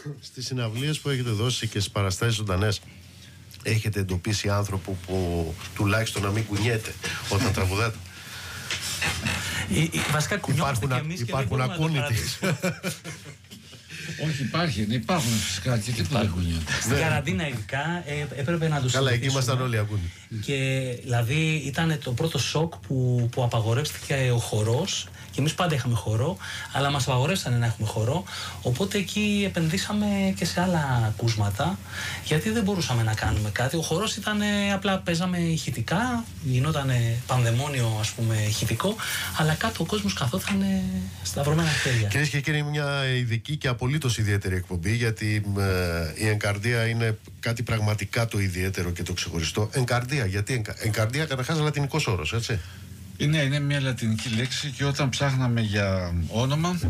Στις συναυλίες που έχετε δώσει και στις παραστάσεις ζωντανές, έχετε εντοπίσει άνθρωπο που τουλάχιστον να μην κουνιέται όταν τραγουδάτε? Βασικά κουνιόμαστε και εμείς και δεν μπορούμε να το παρατήσουμε. Όχι, υπάρχουν φυσικά και τίποτα δεν κουνιέται. Στην καραντίνα ειδικά έπρεπε να τους Καλά, εκεί ήμασταν όλοι ακούνοι. Και δηλαδή ήταν το πρώτο σοκ που απαγορεύτηκε ο χορός. Και εμείς πάντα είχαμε χορό, αλλά μας απαγορεύσανε να έχουμε χορό. Οπότε εκεί επενδύσαμε και σε άλλα ακούσματα, γιατί δεν μπορούσαμε να κάνουμε κάτι. Ο χορός ήταν απλά παίζαμε ηχητικά, γινόταν πανδαιμόνιο, ας πούμε, ηχητικό, αλλά κάτω ο κόσμος καθόταν σταυρωμένα χέρια. Κυρίες και κύριοι, μια ειδική και απολύτως ιδιαίτερη εκπομπή, γιατί η Ενκαρδία είναι κάτι πραγματικά το ιδιαίτερο και το ξεχωριστό. Ενκαρδία, γιατί Ενκαρδία καταρχάς λατινικός όρος, έτσι? Είναι μια λατινική λέξη και όταν ψάχναμε για όνομα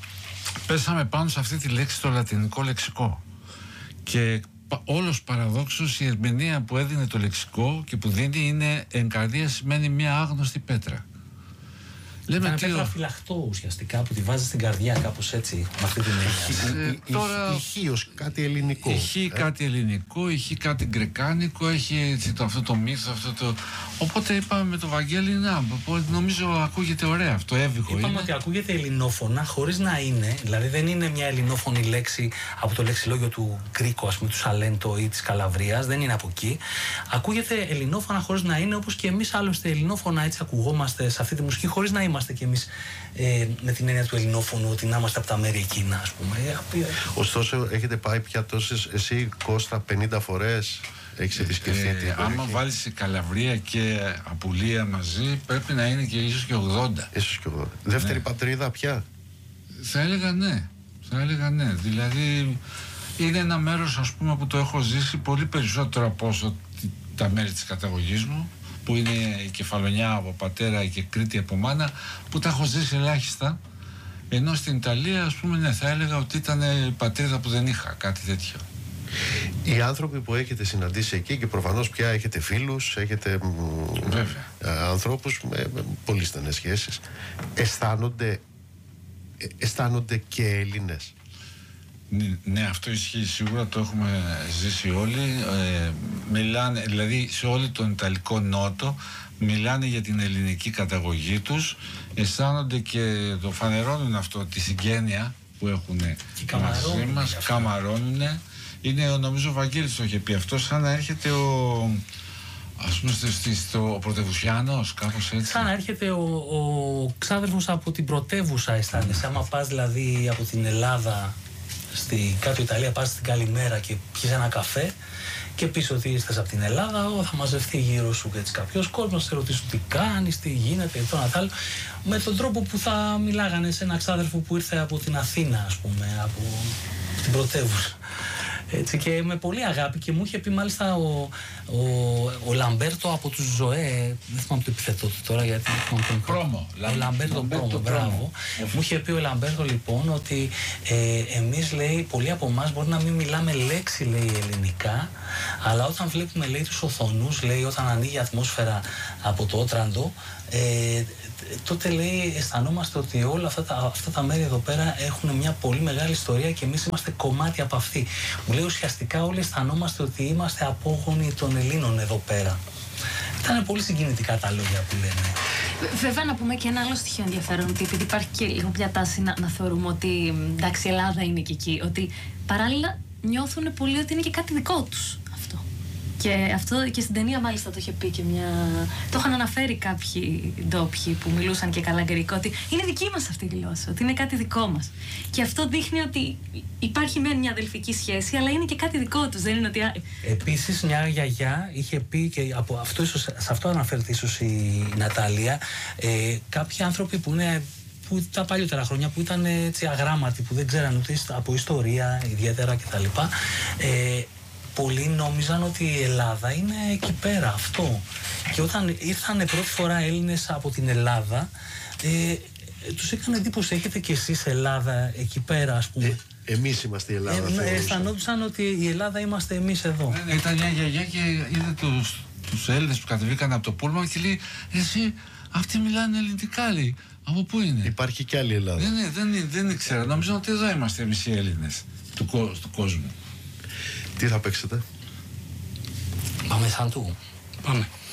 πέσαμε πάνω σε αυτή τη λέξη στο λατινικό λεξικό και όλος παραδόξως η ερμηνεία που έδινε το λεξικό και που δίνει είναι Ενκαρδία σημαίνει μια άγνωστη πέτρα. Λέμε ένα πέτρα φυλαχτό ουσιαστικά που τη βάζει στην καρδιά, κάπως έτσι, με αυτή την έννοια. Τώρα ηχείως κάτι ελληνικό. Έχει κάτι ελληνικό, έχει κάτι γκρεκάνικο, έχει έτσι, αυτό το μύθο, Οπότε είπαμε με το Βαγγέλη, νομίζω ακούγεται ωραία αυτό, έβυχο. Είπαμε ότι ακούγεται ελληνόφωνα χωρίς να είναι, δηλαδή δεν είναι μια ελληνόφωνη λέξη από το λεξιλόγιο του Γκρίκο, ας πούμε, του Σαλέντο ή της Καλαβρίας, δεν είναι από εκεί. Ακούγεται ελληνόφωνα χωρίς να είναι, όπως και εμείς άλλωστε ελληνόφωνα έτσι ακουγόμαστε σε αυτή τη μουσική, χωρίς να είμαστε κι εμείς με την έννοια του ελληνόφωνου, ότι να είμαστε από τα μέρη εκείνα, ας πούμε. Ωστόσο, έχετε πάει πια τόσες, εσύ Κώστα, 50 φορές έχεις επισκεφθεί? Άμα βάλεις Καλαβρία και Απουλία μαζί, πρέπει να είναι και ίσως και 80. Ίσως και 80. Δεύτερη πατρίδα πια? Θα έλεγα ναι. Δηλαδή, είναι ένα μέρος, ας πούμε, που το έχω ζήσει πολύ περισσότερο από όσο τα μέρη της καταγωγής μου, που είναι η Κεφαλονιά από πατέρα και Κρήτη από μάνα, που τα έχω ζήσει ελάχιστα. Ενώ στην Ιταλία, ας πούμε, ναι, θα έλεγα ότι ήταν η πατρίδα που δεν είχα, κάτι τέτοιο. Οι άνθρωποι που έχετε συναντήσει εκεί, και προφανώς πια έχετε φίλους, έχετε ανθρώπους με πολύ στενές σχέσεις, αισθάνονται και Έλληνες? Ναι, αυτό ισχύει, σίγουρα το έχουμε ζήσει όλοι. Μιλάνε, δηλαδή σε όλο τον Ιταλικό Νότο μιλάνε για την ελληνική καταγωγή τους, αισθάνονται και το φανερώνουν αυτό, τη συγγένεια που έχουν μαζί μας, καμαρώνουν. Είναι, νομίζω ο Βαγγέλης το είχε πει αυτό, σαν να έρχεται ας πούμε ο πρωτευουσιάνος, κάπως έτσι. Σαν να έρχεται ο ξάδερφος από την πρωτεύουσα, αισθάνεσαι. Άμα πας δηλαδή από την Ελλάδα στην κάτω Ιταλία, πας στην Καλημέρα και πιεις ένα καφέ και πεις ότι είστε από την Ελλάδα, θα μαζευτεί γύρω σου και κάποιος κόσμος, θα σε ρωτήσουν τι κάνεις, τι γίνεται, το ένα τ' άλλο, με τον τρόπο που θα μιλάγανε σε ένα ξάδερφο που ήρθε από την Αθήνα, ας πούμε, από την πρωτεύουσα. Έτσι, και με πολύ αγάπη, και μου είχε πει μάλιστα ο Λαμπέρτο από τους Ζωέ, δεν θυμάμαι το επιθετό του τώρα γιατί Πρόμο. Ο Λαμπέρτο Πρόμο, μπράβο. Μου είχε πει ο Λαμπέρτο λοιπόν ότι εμείς, λέει, πολλοί από εμάς μπορεί να μην μιλάμε λέξη, λέει, ελληνικά, αλλά όταν βλέπουμε, λέει, τους οθονούς, λέει, όταν ανοίγει η ατμόσφαιρα από το Ότραντο, τότε, λέει, αισθανόμαστε ότι όλα αυτά τα μέρη εδώ πέρα έχουν μια πολύ μεγάλη ιστορία και εμείς είμαστε κομμάτι από αυτή. Μου λέει, ουσιαστικά όλοι αισθανόμαστε ότι είμαστε απόγονοι των Ελλήνων εδώ πέρα. Ήταν πολύ συγκινητικά τα λόγια που λένε. Βέβαια, να πούμε και ένα άλλο στοιχείο ενδιαφέρον, ότι επειδή υπάρχει και λίγο μια τάση να θεωρούμε ότι εντάξει, η Ελλάδα είναι και εκεί, ότι παράλληλα νιώθουν πολύ ότι είναι και κάτι δικό τους αυτό. Και αυτό και στην ταινία μάλιστα το είχε πει και μια. Το είχαν αναφέρει κάποιοι ντόπιοι που μιλούσαν και καλά γκρικό, ότι είναι δική μας αυτή η γλώσσα, ότι είναι κάτι δικό μας. Και αυτό δείχνει ότι υπάρχει μια αδελφική σχέση, αλλά είναι και κάτι δικό τους. Δεν είναι ότι. Επίσης, μια γιαγιά είχε πει, και από αυτό, ίσως, σε αυτό αναφέρεται ίσως η Νατάλια, κάποιοι άνθρωποι που τα παλιότερα χρόνια που ήταν έτσι αγράμματοι, που δεν ξέραν ούτε από ιστορία ιδιαίτερα κτλ. Πολλοί νόμιζαν ότι η Ελλάδα είναι εκεί πέρα, αυτό. Και όταν ήρθαν πρώτη φορά Έλληνες από την Ελλάδα, τους έκανε εντύπωση, έχετε κι εσείς Ελλάδα εκεί πέρα, ας πούμε. Εμείς είμαστε η Ελλάδα. Αισθανόντουσαν ότι η Ελλάδα είμαστε εμείς εδώ. Ήταν μια γιαγιά και είδε τους Έλληνες που κατεβήκαν από το πούλμα και λέει, εσύ, αυτοί μιλάνε ελληνικά, λέει. Από πού είναι? Υπάρχει και άλλη Ελλάδα. Δεν ήξερα. Νομίζω ότι εδώ είμαστε εμείς οι Έλληνες του κόσμου. Τι θα παίξετε? Πάμε σαν του. Πάμε.